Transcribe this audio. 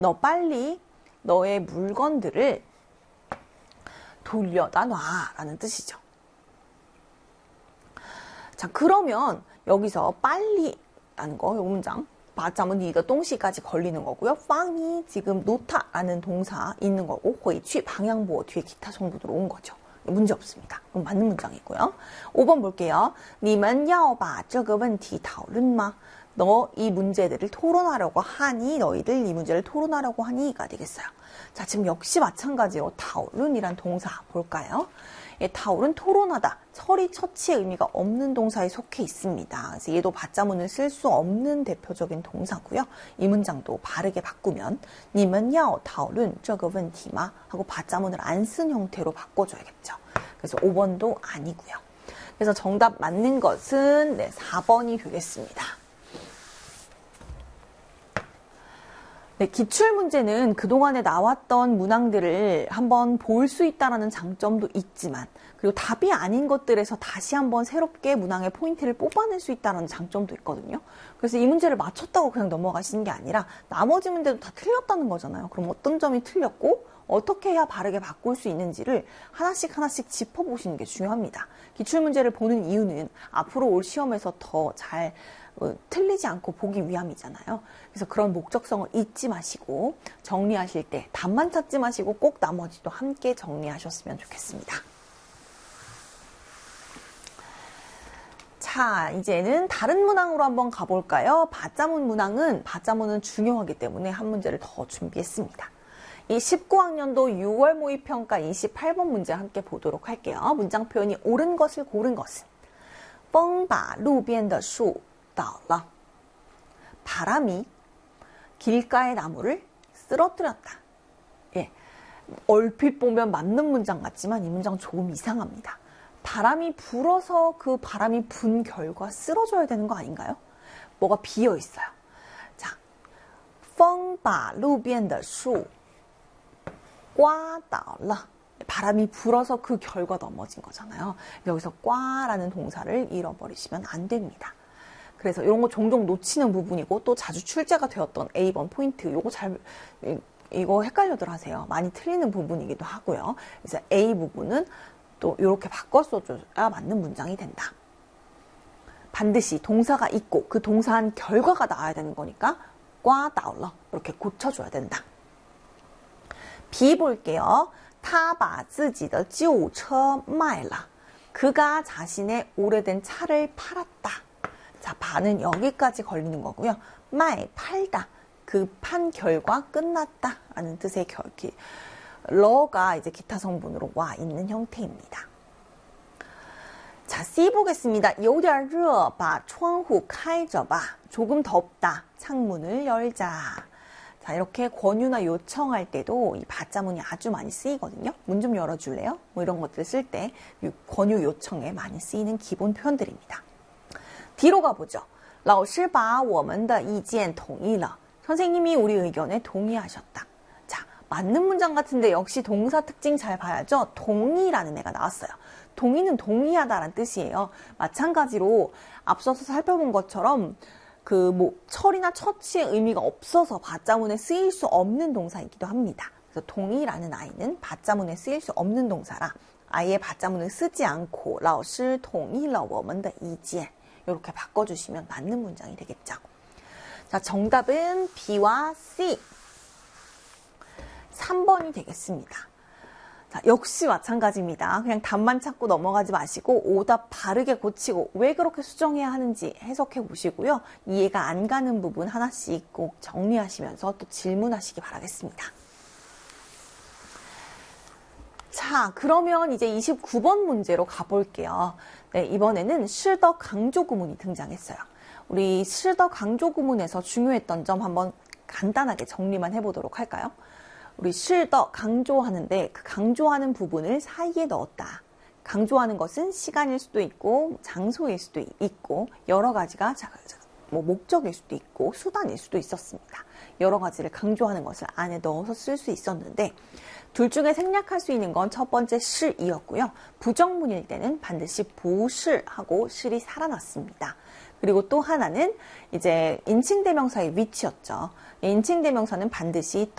너 빨리 너의 물건들을 돌려다 놔 라는 뜻이죠. 자, 그러면 여기서 빨리 라는 거, 이 문장 받자면 니가 동시까지 걸리는 거고요. 빵이 지금 놓다라는 동사 있는 거고, 회취 방향보 뒤에 기타 성분 들어온 거죠. 문제 없습니다. 그럼 맞는 문장이고요. 5번 볼게요. 你们要把这个问题讨论吗? 너 이 문제들을 토론하려고 하니, 너희들 이 문제를 토론하려고 하니가 되겠어요. 자, 지금 역시 마찬가지로 타오른이란 동사 볼까요? 예, 타오른 토론하다, 처리, 처치의 의미가 없는 동사에 속해 있습니다. 그래서 얘도 받자문을 쓸 수 없는 대표적인 동사고요. 이 문장도 바르게 바꾸면 你们要讨论这个问题吗? 하고 받자문을 안 쓴 형태로 바꿔줘야겠죠. 그래서 5번도 아니고요. 그래서 정답 맞는 것은 4번이 되겠습니다. 네, 기출문제는 그동안에 나왔던 문항들을 한번 볼 수 있다는 장점도 있지만, 그리고 답이 아닌 것들에서 다시 한번 새롭게 문항의 포인트를 뽑아낼 수 있다는 장점도 있거든요. 그래서 이 문제를 맞췄다고 그냥 넘어가시는 게 아니라 나머지 문제도 다 틀렸다는 거잖아요. 그럼 어떤 점이 틀렸고 어떻게 해야 바르게 바꿀 수 있는지를 하나씩 하나씩 짚어보시는 게 중요합니다. 기출문제를 보는 이유는 앞으로 올 시험에서 더 잘 틀리지 않고 보기 위함이잖아요. 그래서 그런 목적성을 잊지 마시고 정리하실 때 답만 찾지 마시고 꼭 나머지도 함께 정리하셨으면 좋겠습니다. 자, 이제는 다른 문항으로 한번 가볼까요? 받자문 문항은 받자문은 중요하기 때문에 한 문제를 더 준비했습니다. 이 19학년도 6월 모의평가 28번 문제 함께 보도록 할게요. 문장 표현이 옳은 것을 고른 것은 风把路边的树倒了. 바람이 길가의 나무를 쓰러뜨렸다. 예, 얼핏 보면 맞는 문장 같지만 이 문장 조금 이상합니다. 바람이 불어서 그 바람이 분 결과 쓰러져야 되는 거 아닌가요? 뭐가 비어 있어요. 자, 风把路边的树刮倒了. 바람이 불어서 그 결과 넘어진 거잖아요. 여기서 꽈라는 동사를 잃어버리시면 안 됩니다. 그래서 이런 거 종종 놓치는 부분이고 또 자주 출제가 되었던 A번 포인트, 이거 헷갈려들 하세요. 많이 틀리는 부분이기도 하고요. 그래서 A 부분은 또 이렇게 바꿔 써줘야 맞는 문장이 된다. 반드시 동사가 있고 그 동사한 결과가 나와야 되는 거니까 꽈 나올러 이렇게 고쳐줘야 된다. B 볼게요. 他把自己的旧车卖了. 그가 자신의 오래된 차를 팔았다. 자, 바는 여기까지 걸리는 거고요. 卖, 팔다. 그 판 결과 끝났다 라는 뜻의 러가 이제 기타 성분으로 와 있는 형태입니다. 자, C 보겠습니다. 有点热,把窗户开着吧. 조금 덥다. 창문을 열자. 자, 이렇게 권유나 요청할 때도 이 받자문이 아주 많이 쓰이거든요. 문 좀 열어줄래요? 뭐 이런 것들 쓸 때 권유 요청에 많이 쓰이는 기본 표현들입니다. 뒤로 가보죠. 老师把我们的意见同意了. 선생님이 우리 의견에 동의하셨다. 자, 맞는 문장 같은데 역시 동사 특징 잘 봐야죠. 동의라는 애가 나왔어요. 동의는 동의하다라는 뜻이에요. 마찬가지로 앞서서 살펴본 것처럼 처리나 처치의 의미가 없어서 받자문에 쓰일 수 없는 동사이기도 합니다. 그래서 동의라는 아이는 받자문에 쓰일 수 없는 동사라 아예 받자문을 쓰지 않고 老师同意了我们的意见 이렇게 바꿔주시면 맞는 문장이 되겠죠. 자, 정답은 B와 C. 3번이 되겠습니다. 자, 역시 마찬가지입니다. 그냥 답만 찾고 넘어가지 마시고 오답 바르게 고치고 왜 그렇게 수정해야 하는지 해석해 보시고요. 이해가 안 가는 부분 하나씩 꼭 정리하시면서 또 질문하시기 바라겠습니다. 자, 그러면 이제 29번 문제로 가볼게요. 네, 이번에는 是的 강조 구문이 등장했어요. 우리 是的 강조 구문에서 중요했던 점 한번 간단하게 정리만 해보도록 할까요? 우리 是的 강조하는데 그 강조하는 부분을 사이에 넣었다. 강조하는 것은 시간일 수도 있고 장소일 수도 있고 여러 가지가 목적일 수도 있고 수단일 수도 있었습니다. 여러 가지를 강조하는 것을 안에 넣어서 쓸 수 있었는데 둘 중에 생략할 수 있는 건 첫 번째 是이었고요. 부정문일 때는 반드시 不是하고 是이 살아났습니다. 그리고 또 하나는 이제 인칭대명사의 위치였죠. 인칭대명사는 반드시